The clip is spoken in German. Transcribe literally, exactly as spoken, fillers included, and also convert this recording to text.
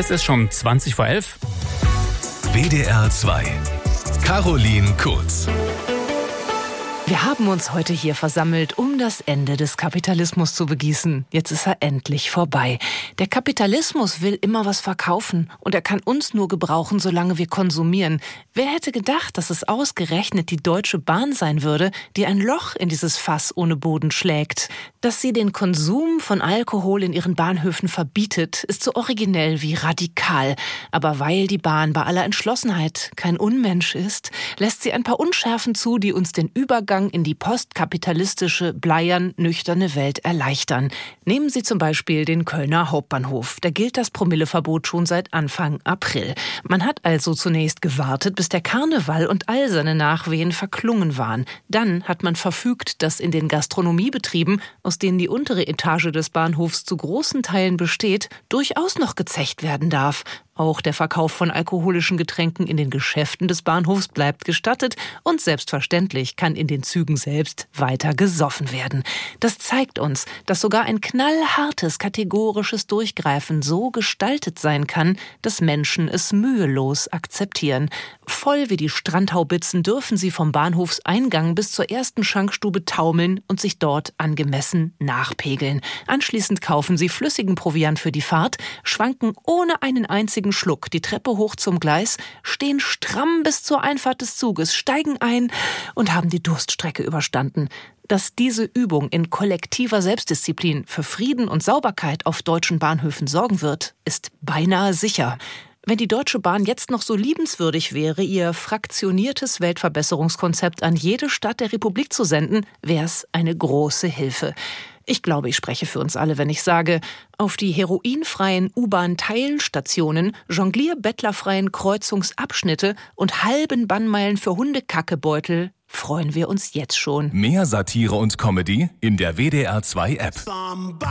Es ist schon zwanzig vor elf. W D R zwei. Caroline Kurz. Wir haben uns heute hier versammelt, um das Ende des Kapitalismus zu begießen. Jetzt ist er endlich vorbei. Der Kapitalismus will immer was verkaufen und er kann uns nur gebrauchen, solange wir konsumieren. Wer hätte gedacht, dass es ausgerechnet die Deutsche Bahn sein würde, die ein Loch in dieses Fass ohne Boden schlägt? Dass sie den Konsum von Alkohol in ihren Bahnhöfen verbietet, ist so originell wie radikal. Aber weil die Bahn bei aller Entschlossenheit kein Unmensch ist, lässt sie ein paar Unschärfen zu, die uns den Übergang in die postkapitalistische, bleiern, nüchterne Welt erleichtern. Nehmen Sie zum Beispiel den Kölner Hauptbahnhof. Da gilt das Promilleverbot schon seit Anfang April. Man hat also zunächst gewartet, bis der Karneval und all seine Nachwehen verklungen waren. Dann hat man verfügt, dass in den Gastronomiebetrieben, aus denen die untere Etage des Bahnhofs zu großen Teilen besteht, durchaus noch gezecht werden darf. Auch der Verkauf von alkoholischen Getränken in den Geschäften des Bahnhofs bleibt gestattet und selbstverständlich kann in den Zügen selbst weiter gesoffen werden. Das zeigt uns, dass sogar ein knallhartes, kategorisches Durchgreifen so gestaltet sein kann, dass Menschen es mühelos akzeptieren. Voll wie die Strandhaubitzen dürfen sie vom Bahnhofseingang bis zur ersten Schankstube taumeln und sich dort angemessen nachpegeln. Anschließend kaufen sie flüssigen Proviant für die Fahrt, schwanken ohne einen einzigen Schluck die Treppe hoch zum Gleis, stehen stramm bis zur Einfahrt des Zuges, steigen ein und haben die Durststrecke überstanden. Dass diese Übung in kollektiver Selbstdisziplin für Frieden und Sauberkeit auf deutschen Bahnhöfen sorgen wird, ist beinahe sicher. Wenn die Deutsche Bahn jetzt noch so liebenswürdig wäre, ihr fraktioniertes Weltverbesserungskonzept an jede Stadt der Republik zu senden, wäre es eine große Hilfe. Ich glaube, ich spreche für uns alle, wenn ich sage, auf die heroinfreien U-Bahn-Teilstationen, jonglierbettlerfreien Kreuzungsabschnitte und halben Bannmeilen für Hundekackebeutel freuen wir uns jetzt schon. Mehr Satire und Comedy in der W D R zwei App.